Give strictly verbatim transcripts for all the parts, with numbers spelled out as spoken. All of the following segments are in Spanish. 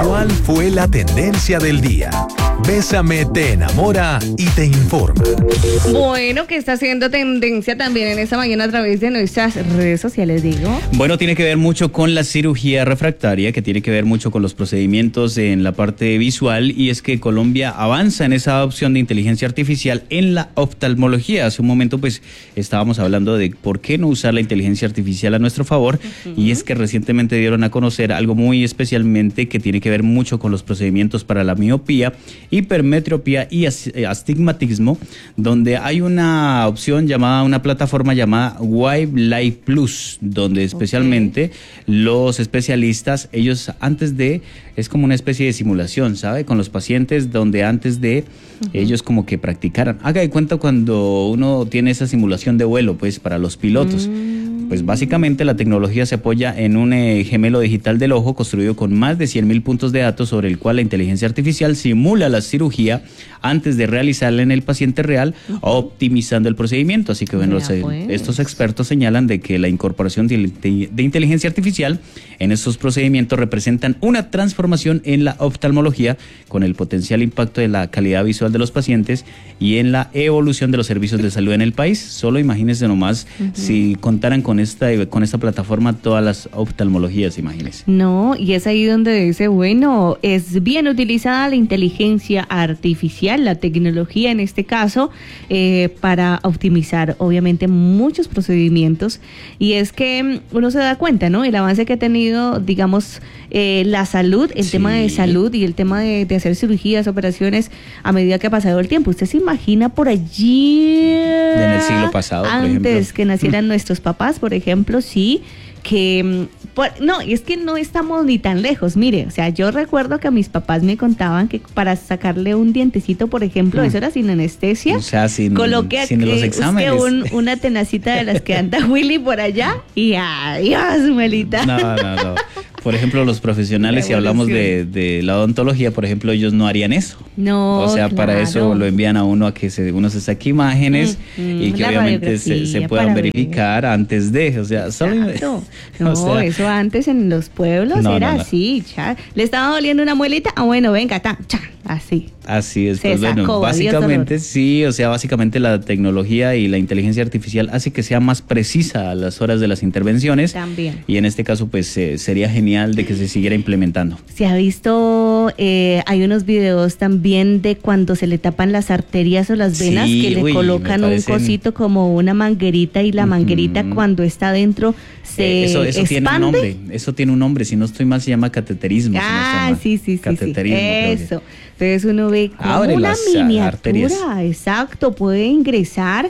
¿Cuál fue la tendencia del día? Bésame te enamora y te informa. Bueno, que está haciendo tendencia también en esta mañana a través de nuestras redes sociales, digo. Bueno, tiene que ver mucho con la cirugía refractaria, que tiene que ver mucho con los procedimientos en la parte visual, y es que Colombia avanza en esa adopción de inteligencia artificial en la oftalmología. Hace un momento pues estábamos hablando de por qué no usar la inteligencia artificial a nuestro favor, uh-huh. y es que recientemente dieron a conocer algo muy especialmente que tiene que ver mucho con los procedimientos para la miopía, hipermetropía y astigmatismo, donde hay una opción llamada, una plataforma llamada Wave Life Plus, donde especialmente okay. los especialistas, ellos antes de, es como una especie de simulación, ¿sabe? Con los pacientes, donde antes de uh-huh. ellos como que practicaran. Haga de cuenta cuando uno tiene esa simulación de vuelo, pues para los pilotos. Mm. Pues básicamente la tecnología se apoya en un eh, gemelo digital del ojo construido con más de cien mil puntos de datos, sobre el cual la inteligencia artificial simula la cirugía antes de realizarla en el paciente real, uh-huh. optimizando el procedimiento. Así que bueno, los, pues. estos expertos señalan de que la incorporación de, de, de inteligencia artificial en estos procedimientos representan una transformación en la oftalmología, con el potencial impacto de la calidad visual de los pacientes y en la evolución de los servicios de salud en el país. Solo imagínense nomás uh-huh. si contaran con esta, con esta plataforma todas las oftalmologías, imagínense. No, y es ahí donde dice, bueno, es bien utilizada la inteligencia artificial, la tecnología en este caso, eh, para optimizar obviamente muchos procedimientos, y es que uno se da cuenta, ¿no? El avance que ha tenido, digamos, eh, la salud, el sí. tema de salud y el tema de, de hacer cirugías, operaciones a medida que ha pasado el tiempo. ¿Usted se imagina por allí? En el siglo pasado, por ejemplo. Antes que nacieran nuestros papás, por ejemplo, sí, que por, no, y es que no estamos ni tan lejos. Mire, o sea, yo recuerdo que a mis papás me contaban que para sacarle un dientecito, por ejemplo, mm. eso era sin anestesia. O sea, sin, coloque sin los exámenes. Un, una tenacita de las que anda Willy por allá y adiós, muelita. No, no, no. Por ejemplo, los profesionales, si hablamos de, de la odontología, por ejemplo, ellos no harían eso. No, O sea, claro. para eso lo envían a uno a que se, uno se saque imágenes mm, mm, y que obviamente se, se puedan verificar ver. antes de, o sea, solo... No, o sea, eso antes en los pueblos no, era no, no. así, cha. ¿Le estaba doliendo una muelita? Ah, bueno, venga, ta, cha, así. Así es, se pues sacó, bueno, básicamente sí, o sea, básicamente la tecnología y la inteligencia artificial hace que sea más precisa a las horas de las intervenciones. También. Y en este caso, pues eh, sería genial de que se siguiera implementando. Se ha visto, eh, hay unos videos también de cuando se le tapan las arterias o las venas, sí, que le uy, colocan parecen... un cosito como una manguerita, y la manguerita uh-huh. cuando está dentro se eh, eso, eso expande. Tiene un nombre, eso tiene un nombre, si no estoy mal se llama cateterismo. Ah, si no sí, sí, cateterismo, sí, eso. Entonces uno ve como Abre una las miniatura, arterias. Exacto, puede ingresar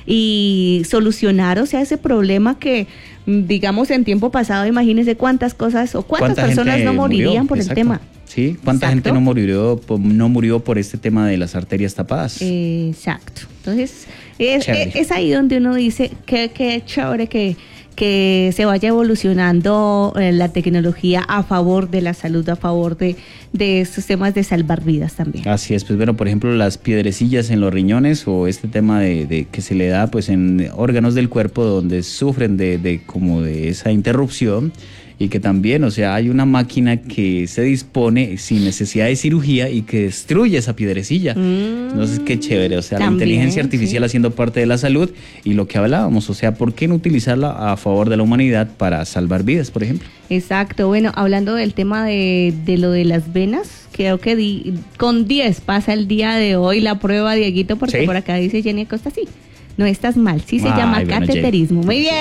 y solucionar, o sea, ese problema que, digamos, en tiempo pasado, imagínense cuántas cosas o cuántas personas no morirían murió? por Exacto. el tema. Sí, cuánta Exacto. gente no murió, no murió por este tema de las arterias tapadas. Exacto. Entonces, es, es ahí donde uno dice que qué chévere que que se vaya evolucionando eh, la tecnología a favor de la salud, a favor de, de estos temas de salvar vidas también. Así es, pues bueno, por ejemplo, las piedrecillas en los riñones, o este tema de, de que se le da pues en órganos del cuerpo donde sufren de, de como de esa interrupción, y que también, o sea, hay una máquina que se dispone sin necesidad de cirugía y que destruye esa piedrecilla. Mm, Entonces, qué chévere, o sea, también, la inteligencia artificial sí. haciendo parte de la salud, y lo que hablábamos, o sea, ¿por qué no utilizarla a favor de la humanidad para salvar vidas, por ejemplo? Exacto, bueno, hablando del tema de, de lo de las venas, creo que di, con diez pasa el día de hoy la prueba, Dieguito, porque ¿sí? por acá dice Jenny Acosta, sí. No estás mal, sí se Ay, llama bueno, cateterismo. Jenny. Muy bien.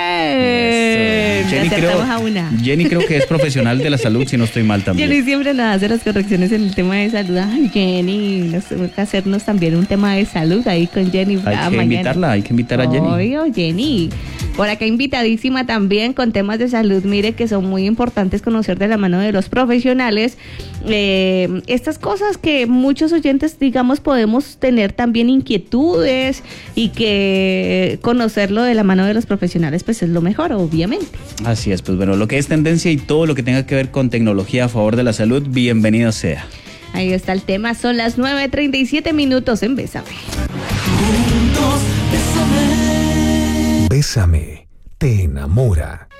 Jenny creo, a una. Jenny creo que es profesional de la salud, si no estoy mal también. Jenny siempre nos hace las correcciones en el tema de salud. Ay, Jenny, nos tenemos que hacernos también un tema de salud ahí con Jenny. Hay ah, que mañana. invitarla, hay que invitar a Jenny. Obvio, Jenny. Por acá invitadísima también con temas de salud, mire que son muy importantes conocer de la mano de los profesionales eh, estas cosas que muchos oyentes, digamos, podemos tener también inquietudes, y que conocerlo de la mano de los profesionales pues es lo mejor, obviamente. Así es, pues bueno, lo que es tendencia y todo lo que tenga que ver con tecnología a favor de la salud, bienvenido sea. Ahí está el tema, son las nueve treinta y siete minutos en Bésame. Bésame, te enamora.